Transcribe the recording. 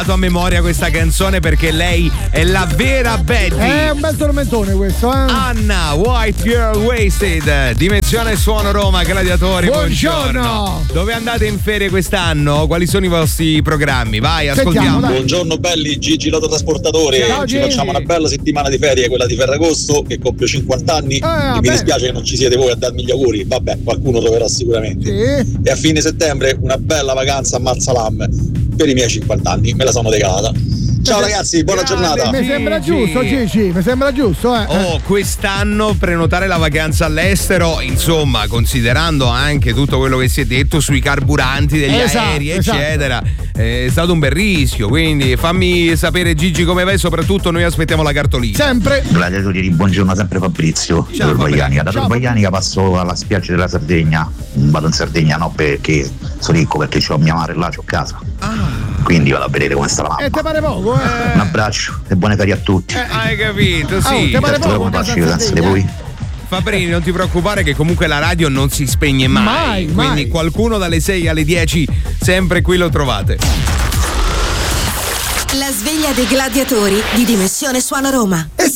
a memoria questa canzone perché lei è la vera Betty. È un bel tormentone questo, Anna, White Girl Wasted, Dimensione Suono Roma, Gladiatori, buongiorno. Dove andate in ferie quest'anno? Quali sono i vostri programmi? Vai, ascoltiamo. Buongiorno belli, Gigi l'autotrasportatore. Ciao, ci facciamo una bella settimana di ferie, quella di Ferragosto, che compio 50 anni. Mi dispiace che non ci siete voi a darmi gli auguri, vabbè, qualcuno troverà sicuramente. E a fine settembre una bella vacanza a Marsalam per i miei 50 anni, me la sono regalata. Ciao ragazzi, buona giornata. Mi sembra giusto, Gigi, mi sembra giusto. Quest'anno prenotare la vacanza all'estero, insomma, considerando anche tutto quello che si è detto sui carburanti degli aerei, eccetera, è stato un bel rischio. Quindi fammi sapere, Gigi, come vai. Soprattutto noi aspettiamo la cartolina. Sempre. Gladiatori, buongiorno, sempre Fabrizio. Da Torvaianica. Da Torvaianica passo alla spiaggia della Sardegna. Vado in Sardegna no perché sono ricco, perché c'ho mia madre là, c'ho casa. Quindi vado a vedere come sta la mamma. E te pare poco, Un abbraccio e buone ferie a tutti. Hai capito, sì. Te pare poco, voi. Fabrini, non ti preoccupare che comunque la radio non si spegne mai. Quindi qualcuno dalle 6 alle 10 sempre qui lo trovate. La sveglia dei gladiatori di Dimensione Suono Roma.